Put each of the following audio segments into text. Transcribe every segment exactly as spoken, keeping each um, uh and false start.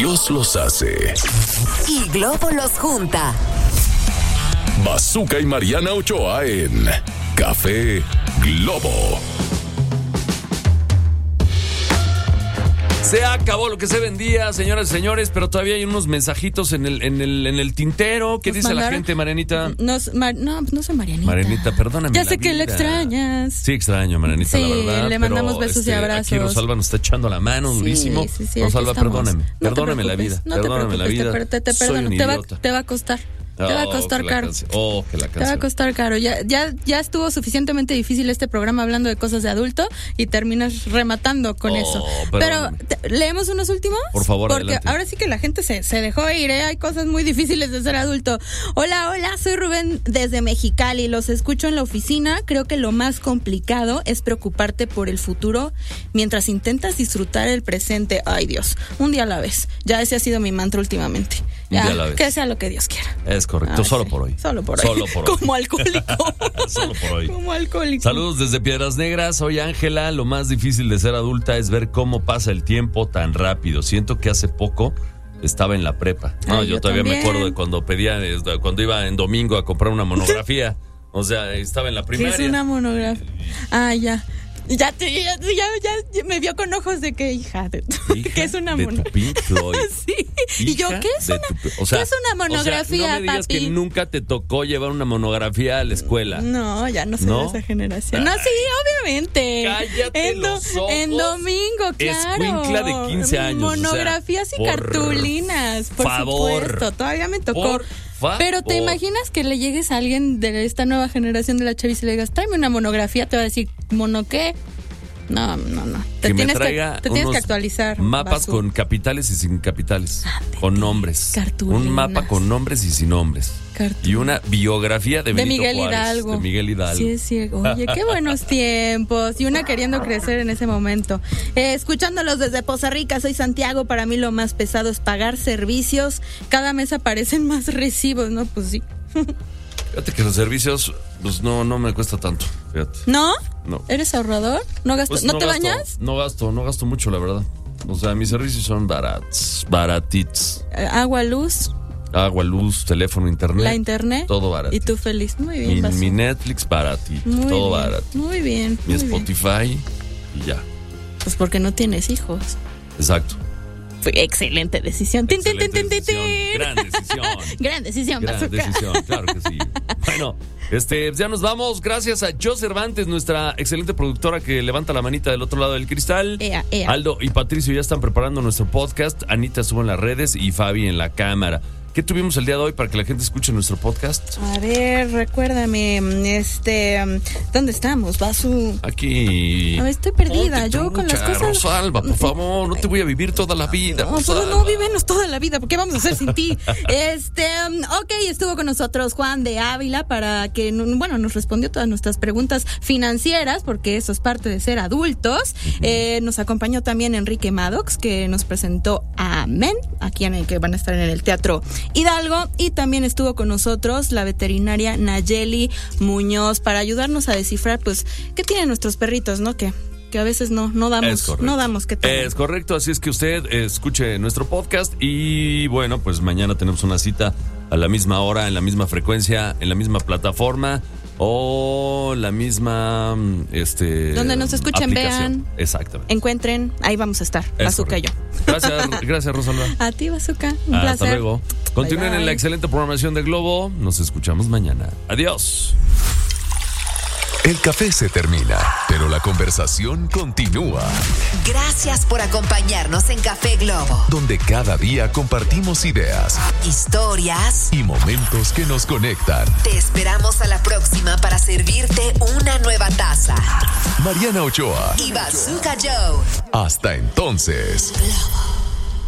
Dios los hace y Globo los junta. Bazooka y Mariana Ochoa en Café Globo. Se acabó lo que se vendía, señoras y señores, pero todavía hay unos mensajitos en el en el, en el tintero. ¿Qué Nos dice mandaron, la gente, Marianita? Nos, mar, no, no soy Marianita. Marianita, perdóname. Ya la sé que vida. le extrañas. Sí, extraño, Marianita, sí, la verdad. le mandamos pero, besos este, y abrazos. Aquí Rosalba nos está echando la mano sí, durísimo. Sí, sí, Rosalba, perdóname. No perdóname la vida. No perdóname te la vida. Te, te, te Soy perdono. un Te va, idiota. te va a costar. Te oh, va a costar caro. Oh, que la canción. Te va a costar caro. Ya, ya, ya estuvo suficientemente difícil este programa hablando de cosas de adulto y terminas rematando con oh, eso. Pero, te, ¿leemos unos últimos? Por favor, Porque adelante. ahora sí que la gente se, se dejó ir, ¿eh? Hay cosas muy difíciles de ser adulto. Hola, hola, soy Rubén desde Mexicali. Los escucho en la oficina. Creo que lo más complicado es preocuparte por el futuro mientras intentas disfrutar el presente. Ay, Dios. Un día a la vez. Ya ese ha sido mi mantra últimamente. Ya, un día a la vez. Que sea lo que Dios quiera. Es correcto. Ah, Solo sí. por hoy. Solo por hoy. Solo por hoy. Como alcohólico. Solo por hoy. Como alcohólico. Saludos desde Piedras Negras. Soy Ángela. Lo más difícil de ser adulta es ver cómo pasa el tiempo tan rápido. Siento que hace poco estaba en la prepa. No, Ay, yo, yo todavía también. me acuerdo de cuando pedía, cuando iba en domingo a comprar una monografía. O sea, estaba en la ¿Qué primaria. es una monografía? Ah, ya. Ya, te, ya, ya, ya me vio con ojos de que, hija, de, Hija que es una de monografía. tu Pink Floyd. Sí. Y yo, Hija ¿qué es de una, tu- o sea, ¿qué es una monografía, o sea, no me digas papi? que nunca te tocó llevar una monografía a la escuela. No, ya no soy ¿No? de esa generación. No, sí, obviamente. Cállate en, do- los ojos. en domingo, claro. Escuincla de quince años, Monografías o sea, y por cartulinas, por favor. supuesto. Todavía me tocó. Por favor. Pero ¿te imaginas que le llegues a alguien de esta nueva generación de la chaviza y le digas, tráeme una monografía? Te va a decir, ¿mono qué? No, no, no. Te, que me tienes, traiga que, te tienes que unos actualizar. Mapas Basú. con capitales y sin capitales. Ándale. Con nombres. Cartulinas. Un mapa con nombres y sin nombres. Cartulinas. Y una biografía de De Benito Miguel Juárez. Hidalgo. De Miguel Hidalgo. Sí, sí. Oye, qué buenos tiempos. Y una queriendo crecer en ese momento. Eh, escuchándolos desde Poza Rica, soy Santiago. Para mí lo más pesado es pagar servicios. Cada mes aparecen más recibos, ¿no? Pues sí. Fíjate que los servicios, pues no, no me cuesta tanto. Fíjate. ¿No? No. ¿Eres ahorrador? ¿No gastas? Pues ¿No, te gasto, bañas? No gasto, no gasto mucho, la verdad. O sea, mis servicios son baratos, baratits. Eh, agua, luz, Agua, luz, teléfono, internet. la internet. Todo barato. Y tú feliz. Muy bien, Mi, Basú. mi Netflix baratito, Muy todo bien, barato. Muy bien. Mi muy bien. Spotify y ya. Pues porque no tienes hijos. Exacto. Fue excelente decisión. Tin, tin, tin, tin, tin, tin. Gran decisión. Gran decisión, Gran Bazooka. decisión, claro que sí. Bueno, este, ya nos vamos. Gracias a Jo Cervantes, nuestra excelente productora que levanta la manita del otro lado del cristal. Ea, ea. Aldo y Patricio ya están preparando nuestro podcast. Anita estuvo en las redes y Fabi en la cámara. ¿Qué tuvimos el día de hoy para que la gente escuche nuestro podcast? A ver, recuérdame, este, ¿dónde estamos, Basu? Aquí. A ver, estoy perdida. Ponte Yo con las trucha, cosas. Rosalba, por favor, no te voy a vivir toda la vida. No, pues Rosalba. no, vívenos toda la vida, ¿qué vamos a hacer sin ti? Este, um, ok, estuvo con nosotros Juan de Ávila para que, bueno, nos respondió todas nuestras preguntas financieras, porque eso es parte de ser adultos. Uh-huh. Eh, nos acompañó también Enrique Maddox, que nos presentó a Men, aquí en el que van a estar en el Teatro Hidalgo, y también estuvo con nosotros la veterinaria Nayeli Muñoz para ayudarnos a descifrar, pues, qué tienen nuestros perritos, ¿no? Que que a veces no no damos no damos que tengan. Es correcto, así es que usted escuche nuestro podcast y bueno, pues mañana tenemos una cita a la misma hora, en la misma frecuencia, en la misma plataforma o la misma este donde nos escuchen, vean, exactamente, encuentren, ahí vamos a estar, Bazooka y yo. Gracias, gracias Rosalba. A ti, Bazooka, un Hasta placer. Hasta luego. Continúen bye, bye. en la excelente programación de Globo. Nos escuchamos mañana. Adiós. El café se termina, pero la conversación continúa. Gracias por acompañarnos en Café Globo, donde cada día compartimos ideas, historias y momentos que nos conectan. Te esperamos a la próxima para servirte una nueva taza. Mariana Ochoa y Bazooka Joe. Hasta entonces. Globo.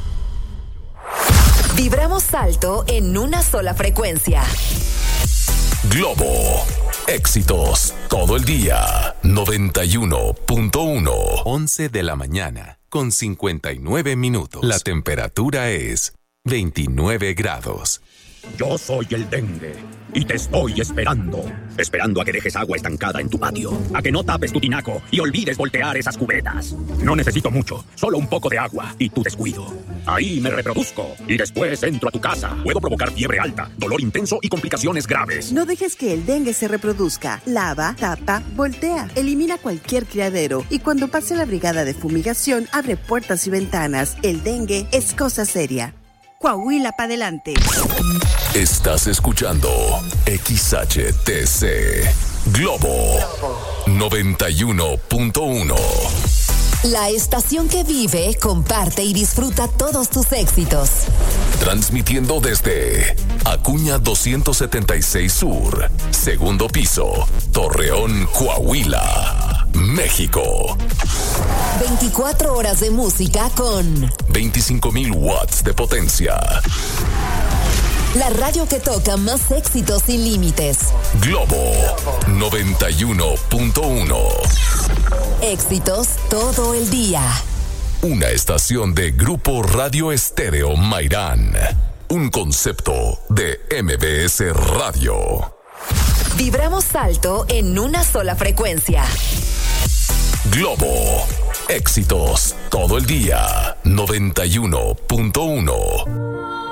Vibramos alto en una sola frecuencia. Globo. Éxitos todo el día. noventa y uno punto uno. once de la mañana con cincuenta y nueve minutos. La temperatura es veintinueve grados. Yo soy el dengue y te estoy esperando. Esperando a que dejes agua estancada en tu patio. A que no tapes tu tinaco y olvides voltear esas cubetas. No necesito mucho, solo un poco de agua y tu descuido. Ahí me reproduzco y después entro a tu casa. Puedo provocar fiebre alta, dolor intenso y complicaciones graves. No dejes que el dengue se reproduzca. Lava, tapa, voltea. Elimina cualquier criadero y cuando pase la brigada de fumigación, abre puertas y ventanas. El dengue es cosa seria. Coahuila para adelante. Estás escuchando X H T C Globo noventa y uno punto uno. La estación que vive, comparte y disfruta todos tus éxitos. Transmitiendo desde Acuña doscientos setenta y seis Sur, segundo piso, Torreón, Coahuila, México. veinticuatro horas de música con veinticinco mil watts de potencia. La radio que toca más éxitos sin límites. Globo noventa y uno punto uno. Éxitos todo el día. Una estación de Grupo Radio Estéreo Mairán. Un concepto de M B S Radio. Vibramos alto en una sola frecuencia. Globo. Éxitos todo el día. noventa y uno punto uno.